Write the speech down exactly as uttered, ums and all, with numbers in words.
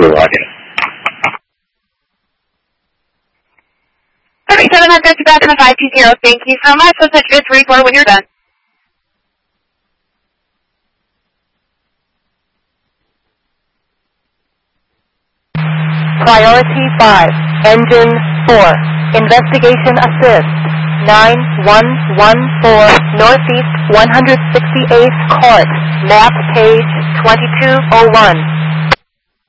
Roger. thirty-seven hundred two thousand five two zero. Thank you so much. Let's touch base three four when you're done. Priority five, Engine four, Investigation Assist, nine one one four, Northeast one hundred sixty-eighth Court, Map Page twenty-two oh one.